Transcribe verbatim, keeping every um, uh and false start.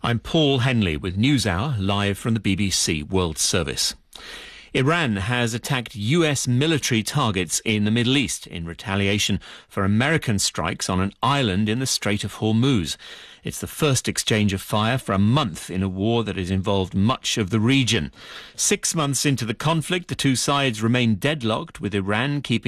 I'm Paul Henley with NewsHour, live from the B B C World Service. Iran has attacked U S military targets in the Middle East in retaliation for American strikes on an island in the Strait of Hormuz. It's the first exchange of fire for a month in a war that has involved much of the region. Six months into the conflict, the two sides remain deadlocked, with Iran keeping